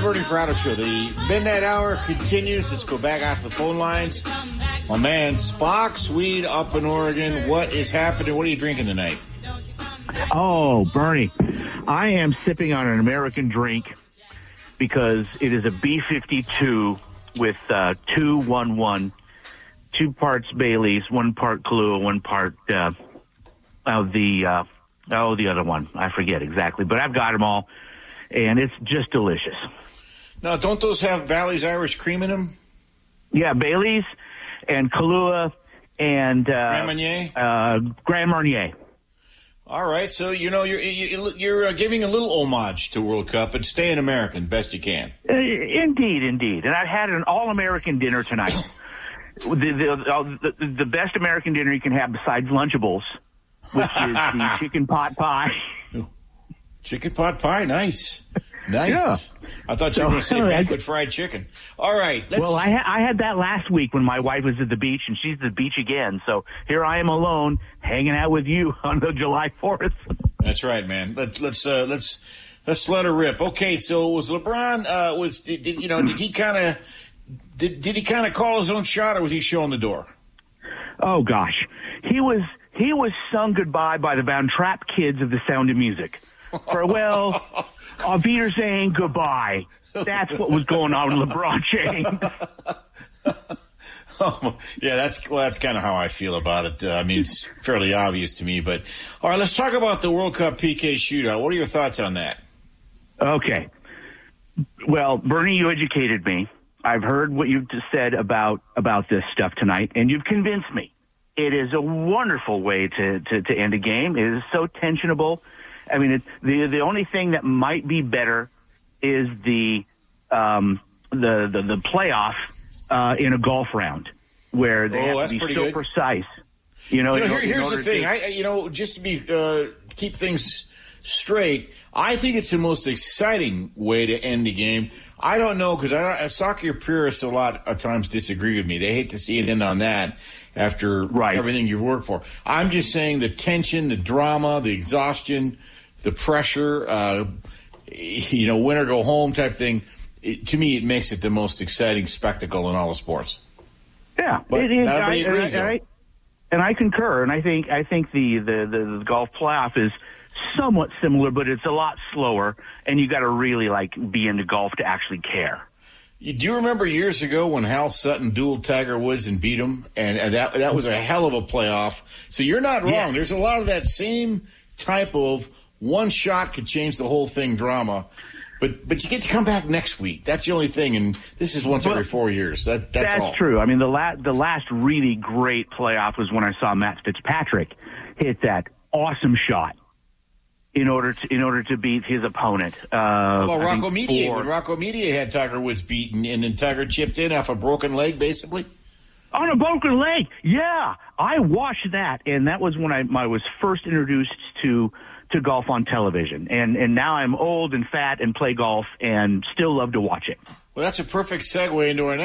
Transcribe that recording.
Bernie Fratto Show. The midnight hour continues. Let's go back out to the phone lines. My man, Spock Sweet up in Oregon. What is happening? What are you drinking tonight? Oh, Bernie, I am sipping on an American drink because it is a B-52 with 2-1-1, 2 parts Bailey's, 1 part Kahlua, 1 part the other one. I forget exactly, but I've got them all, and it's just delicious. Now, don't those have Bally's Irish cream in them? Yeah, Bailey's and Kahlua and Grand Marnier. Grand Marnier. All right, so you're giving a little homage to World Cup and staying American best you can. Indeed. And I've had an all-American dinner tonight. the best American dinner you can have besides Lunchables, which is the chicken pot pie. Chicken pot pie, nice. Yeah. I thought you were going to say banquet fried chicken. All right. Well, I had that last week when my wife was at the beach, and she's at the beach again. So here I am alone, hanging out with you on the July 4th. That's right, man. Let's let her rip. Okay, so was LeBron? Did he kind of call his own shot, or was he showing the door? Oh gosh, he was sung goodbye by the Von Trapp kids of The Sound of Music. Farewell. Auf Wiedersehen, goodbye. That's what was going on with LeBron James. Yeah, that's kind of how I feel about it. I mean, it's fairly obvious to me. But all right, let's talk about the World Cup PK shootout. What are your thoughts on that? Okay. Well, Bernie, you educated me. I've heard what you've just said about this stuff tonight, and you've convinced me. It is a wonderful way to end a game. It is so tensionable. I mean, the only thing that might be better is the playoff in a golf round where they have to be so good. Precise. Here's the thing. Just to be keep things straight, I think it's the most exciting way to end the game. I don't know, because soccer purists a lot of times disagree with me. They hate to see it end on that after everything you've worked for. I'm just saying the tension, the drama, the exhaustion, the pressure, win or go home type thing. To me, it makes it the most exciting spectacle in all of sports. Yeah, but it is. Not everybody agrees, and I concur. And I think the golf playoff is somewhat similar, but it's a lot slower, and you got to really be into golf to actually care. Do you remember years ago when Hal Sutton dueled Tiger Woods and beat him? And that was a hell of a playoff. So you're not wrong. Yeah. There's a lot of that same type of one shot could change the whole thing drama. But you get to come back next week. That's the only thing, and this is once every 4 years. That's all. That's true. I mean, the last really great playoff was when I saw Matt Fitzpatrick hit that awesome shot in order to beat his opponent. How about Rocco Mediate? When Rocco Mediate had Tiger Woods beaten, and then Tiger chipped in off a broken leg, basically? On a broken leg, yeah. I watched that, and that was when I was first introduced to golf on television. And now I'm old and fat and play golf and still love to watch it. Well, that's a perfect segue into our next